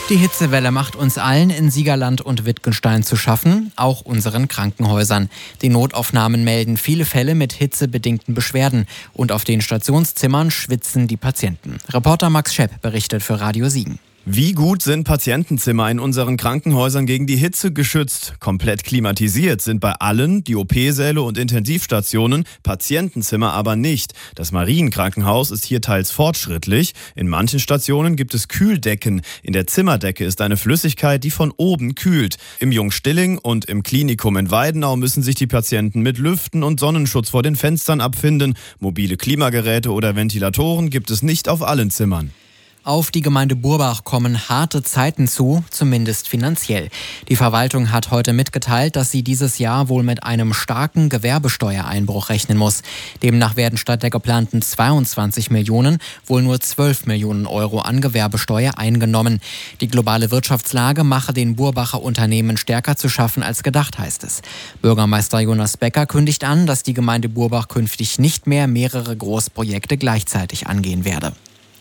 Die Hitzewelle macht uns allen in Siegerland und Wittgenstein zu schaffen, auch unseren Krankenhäusern. Die Notaufnahmen melden viele Fälle mit hitzebedingten Beschwerden und auf den Stationszimmern schwitzen die Patienten. Reporter Max Schepp berichtet für Radio Siegen. Wie gut sind Patientenzimmer in unseren Krankenhäusern gegen die Hitze geschützt? Komplett klimatisiert sind bei allen die OP-Säle und Intensivstationen, Patientenzimmer aber nicht. Das Marienkrankenhaus ist hier teils fortschrittlich. In manchen Stationen gibt es Kühldecken. In der Zimmerdecke ist eine Flüssigkeit, die von oben kühlt. Im Jungstilling und im Klinikum in Weidenau müssen sich die Patienten mit Lüften und Sonnenschutz vor den Fenstern abfinden. Mobile Klimageräte oder Ventilatoren gibt es nicht auf allen Zimmern. Auf die Gemeinde Burbach kommen harte Zeiten zu, zumindest finanziell. Die Verwaltung hat heute mitgeteilt, dass sie dieses Jahr wohl mit einem starken Gewerbesteuereinbruch rechnen muss. Demnach werden statt der geplanten 22 Millionen wohl nur 12 Millionen Euro an Gewerbesteuer eingenommen. Die globale Wirtschaftslage mache den Burbacher Unternehmen stärker zu schaffen als gedacht, heißt es. Bürgermeister Jonas Becker kündigt an, dass die Gemeinde Burbach künftig nicht mehr mehrere Großprojekte gleichzeitig angehen werde.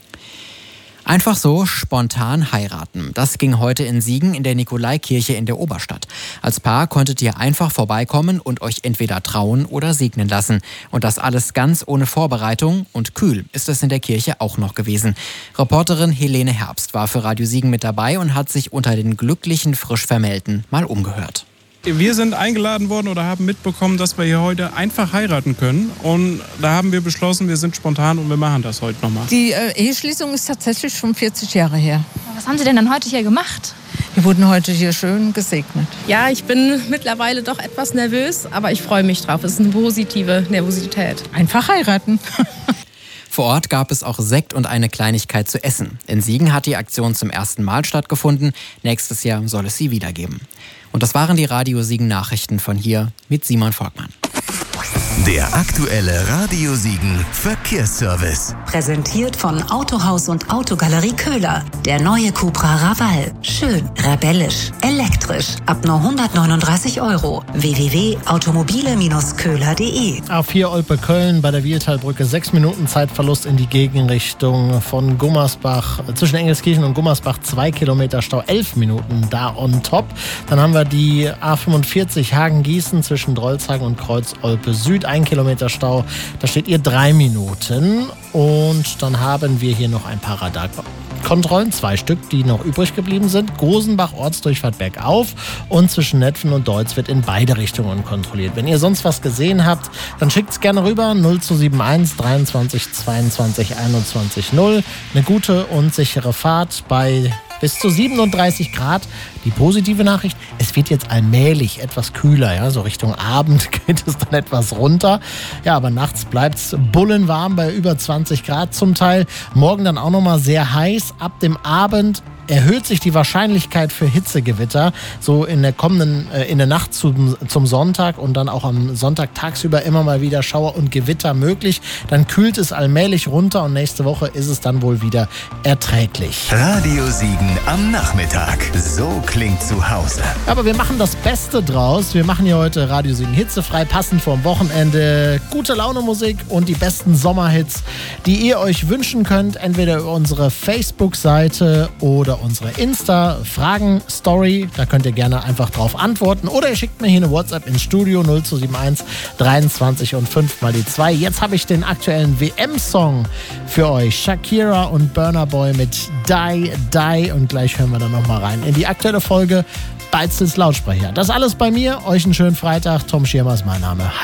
Einfach so spontan heiraten. Das ging heute in Siegen in der Nikolaikirche in der Oberstadt. Als Paar konntet ihr einfach vorbeikommen und euch entweder trauen oder segnen lassen. Und das alles ganz ohne Vorbereitung und kühl ist es in der Kirche auch noch gewesen. Reporterin Helene Herbst war für Radio Siegen mit dabei und hat sich unter den glücklichen Frischvermählten mal umgehört. Wir sind eingeladen worden oder haben mitbekommen, dass wir hier heute einfach heiraten können. Und da haben wir beschlossen, wir sind spontan und wir machen das heute nochmal. Die Eheschließung ist tatsächlich schon 40 Jahre her. Was haben Sie denn dann heute hier gemacht? Wir wurden heute hier schön gesegnet. Ja, ich bin mittlerweile doch etwas nervös, aber ich freue mich drauf. Es ist eine positive Nervosität. Einfach heiraten. Vor Ort gab es auch Sekt und eine Kleinigkeit zu essen. In Siegen hat die Aktion zum ersten Mal stattgefunden. Nächstes Jahr soll es sie wieder geben. Und das waren die Radio Siegen Nachrichten von hier mit Simon Volkmann. Der aktuelle Radio Siegen Verkehrsservice. Präsentiert von Autohaus und Autogalerie Köhler. Der neue Cupra Raval. Schön, rebellisch, elektrisch. Ab nur 139 €. www.automobile-köhler.de. A4 Olpe-Köln bei der Wiehltalbrücke 6 Minuten Zeitverlust in die Gegenrichtung von Gummersbach. Zwischen Engelskirchen und Gummersbach 2 Kilometer Stau, 11 Minuten da on top. Dann haben wir die A45 Hagen-Gießen zwischen Drolshagen und Kreuz-Olpe Süd. 1 Kilometer Stau, da steht ihr 3 Minuten. Und dann haben wir hier noch ein paar Radarkontrollen, 2 Stück, die noch übrig geblieben sind. Gosenbach, Ortsdurchfahrt bergauf und zwischen Netphen und Deutz wird in beide Richtungen kontrolliert. Wenn ihr sonst was gesehen habt, dann schickt es gerne rüber. 0271 23 22 21 0. Eine gute und sichere Fahrt bei bis zu 37 Grad. Die positive Nachricht, es wird jetzt allmählich etwas kühler. Ja? So Richtung Abend geht es dann etwas runter. Ja, aber nachts bleibt es bullenwarm bei über 20 Grad zum Teil. Morgen dann auch nochmal sehr heiß. Ab dem Abend erhöht sich die Wahrscheinlichkeit für Hitzegewitter. So in der Nacht zum Sonntag und dann auch am Sonntag tagsüber immer mal wieder Schauer und Gewitter möglich. Dann kühlt es allmählich runter und nächste Woche ist es dann wohl wieder erträglich. Radio Siegen am Nachmittag. So klingt zu Hause. Aber wir machen das Beste draus. Wir machen hier heute Radio Siegen hitzefrei, passend vorm Wochenende. Gute Laune Musik und die besten Sommerhits, die ihr euch wünschen könnt. Entweder über unsere Facebook-Seite oder unsere Insta-Fragen-Story. Da könnt ihr gerne einfach drauf antworten. Oder ihr schickt mir hier eine WhatsApp ins Studio 0271 23 und 5 mal die 2. Jetzt habe ich den aktuellen WM-Song für euch. Shakira und Burna Boy mit Die, Die. Und gleich hören wir dann nochmal rein in die aktuelle Folge Beizels Lautsprecher. Das alles bei mir. Euch einen schönen Freitag. Tom Schirmer ist mein Name.